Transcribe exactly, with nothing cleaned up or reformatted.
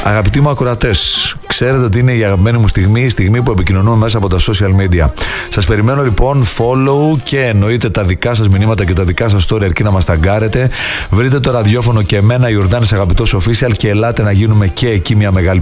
Αγαπητοί μου ακροατές, ξέρετε ότι είναι η αγαπημένη μου στιγμή, η στιγμή που επικοινωνούμε μέσα από τα social media. Σας περιμένω λοιπόν follow και εννοείται τα δικά σας μηνύματα και τα δικά σας story, αρκεί να μας ταγκάρετε. Βρείτε το ραδιόφωνο και εμένα, Ιορδάνης Αγαπητός Official, και ελάτε να γίνουμε και εκεί μια μεγάλη